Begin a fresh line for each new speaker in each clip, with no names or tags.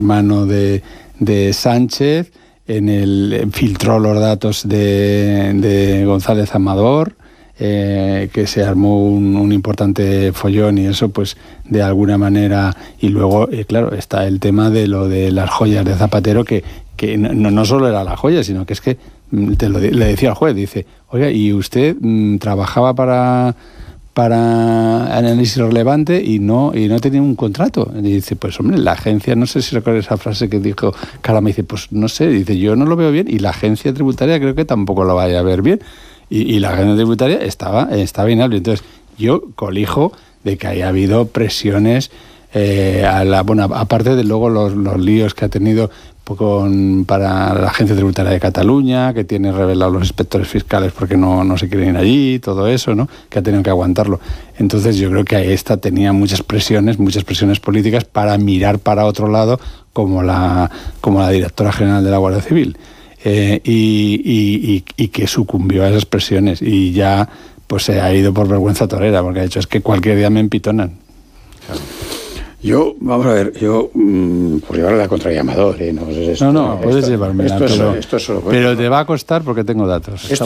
hermano de Sánchez, filtró los datos de González Amador, que se armó un importante follón y eso pues de alguna manera, y luego claro está el tema de lo de las joyas de Zapatero, que no solo era la joya, sino que es que le decía al juez, dice, oiga, ¿y usted trabajaba para Análisis Relevante y no tenía un contrato? Y dice, pues hombre, la agencia, no sé si recuerdas esa frase que dijo Calama, dice, pues no sé, dice, yo no lo veo bien y la agencia tributaria creo que tampoco lo vaya a ver bien. Y la agencia tributaria estaba inhábil. Entonces, yo colijo de que haya habido presiones, aparte de luego los líos que ha tenido para la Agencia Tributaria de Cataluña, que tiene revelados los inspectores fiscales porque no se quieren ir allí, todo eso, ¿no? Que ha tenido que aguantarlo. Entonces, yo creo que esta tenía muchas presiones políticas para mirar para otro lado, como la directora general de la Guardia Civil. Y que sucumbió a esas presiones y ya pues se ha ido por vergüenza torera, porque ha dicho, es que cualquier día me empitonan.
Yo, vamos a ver, por llevarle la contraria a Amador,
no, puedes llevármela, pero te va a costar porque tengo datos.
Esto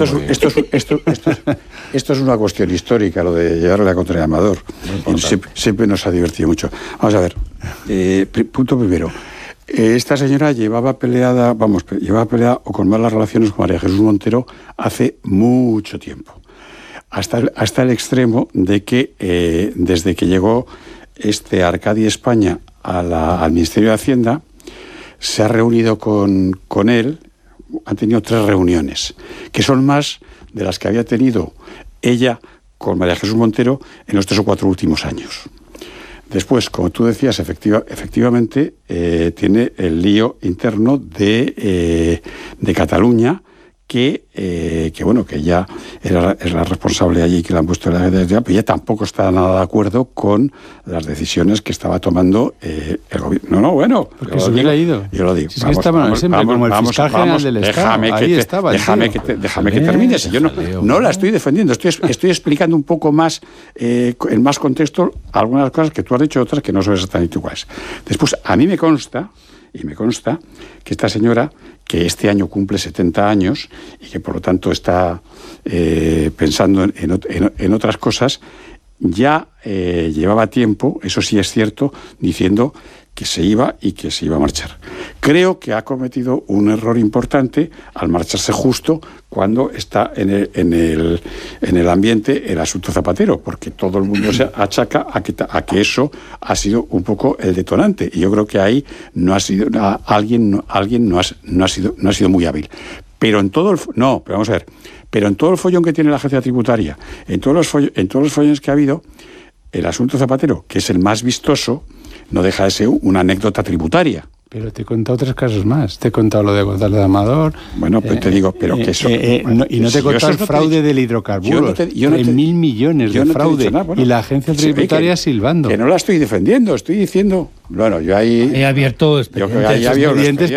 es una cuestión histórica, lo de llevarle la contraria a Amador. Siempre nos ha divertido mucho. Vamos a ver, punto primero. Esta señora llevaba peleada o con malas relaciones con María Jesús Montero hace mucho tiempo. Hasta el extremo de que desde que llegó Arcadi España al Ministerio de Hacienda, se ha reunido con él, han tenido 3 reuniones, que son más de las que había tenido ella con María Jesús Montero en los 3 o 4 últimos años. Después, como tú decías, efectivamente tiene el lío interno de Cataluña, que ella es la responsable allí, que la han puesto en la agencia, pero ella tampoco está nada de acuerdo con las decisiones que estaba tomando el gobierno. No, bueno.
Porque se hubiera ido.
Yo lo digo.
Si vamos, como el fiscal general del Estado.
Déjame que termine. Si yo no la estoy defendiendo, estoy explicando un poco más, en más contexto, algunas cosas que tú has dicho, otras que no son exactamente iguales. Después, a mí me consta que esta señora, que este año cumple 70 años y que por lo tanto está pensando en otras cosas, ya llevaba tiempo, eso sí es cierto, diciendo que se iba y que se iba a marchar. Creo que ha cometido un error importante al marcharse justo cuando está en el ambiente el asunto Zapatero, porque todo el mundo se achaca a que eso ha sido un poco el detonante. Y yo creo que ahí alguien no ha sido muy hábil. Pero en todo el follón que tiene la agencia tributaria, en todos los follones que ha habido, el asunto Zapatero, que es el más vistoso, no deja de ser una anécdota tributaria.
Pero te he contado 3 casos más. Te he contado lo de González Amador.
Bueno, pues te digo, pero que eso...
y no te he contado el fraude del hidrocarburos. 3.000 millones de fraude. Y la agencia tributaria silbando.
Que no la estoy defendiendo, estoy diciendo... Bueno, yo ahí...
He abierto
expedientes,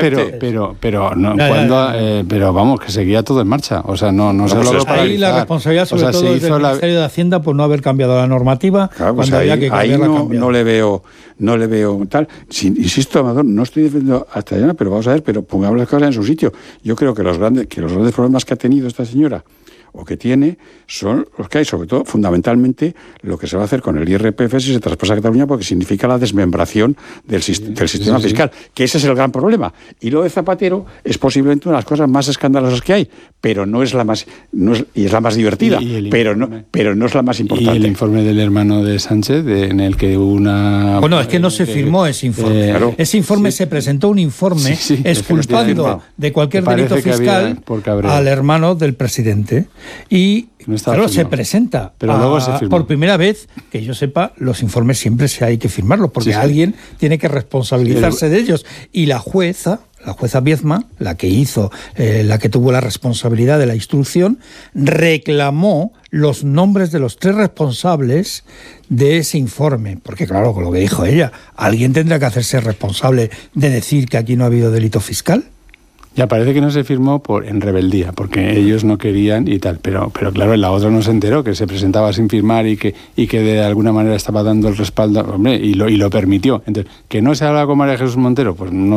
pero vamos, que seguía todo en marcha. O sea, no se logró paralizar.
Ahí la responsabilidad sobre todo es del Ministerio de Hacienda por no haber cambiado la normativa.
Claro, pues ahí no le veo tal. Insisto, Amador, no estoy defendiendo hasta allá, pero vamos a ver, pero pongamos las cosas en su sitio. Yo creo que los grandes problemas que ha tenido esta señora o que tiene son los que hay, sobre todo, fundamentalmente, lo que se va a hacer con el IRPF si se traspasa a Cataluña, porque significa la desmembración del sistema fiscal, que ese es el gran problema. Y lo de Zapatero es posiblemente una de las cosas más escandalosas que hay, pero no es la más y es la más divertida, pero no es la más importante.
Y el informe del hermano de Sánchez, en el que
Bueno, es que no se firmó ese informe. Ese informe se presentó un informe exculpando de cualquier delito fiscal al hermano del presidente. Y claro, se presenta,
pero luego se firmó.
Por primera vez, que yo sepa, los informes siempre hay que firmarlos, porque alguien tiene que responsabilizarse de ellos. Y la jueza Viezma, la que tuvo la responsabilidad de la instrucción, reclamó los nombres de los 3 responsables de ese informe. Porque claro, con lo que dijo ella, alguien tendrá que hacerse responsable de decir que aquí no ha habido delito fiscal.
Ya parece que no se firmó en rebeldía, porque ellos no querían y tal, pero claro, la otra no se enteró, que se presentaba sin firmar y que de alguna manera estaba dando el respaldo, hombre, y lo permitió. Entonces, ¿que no se habla con María Jesús Montero? Pues no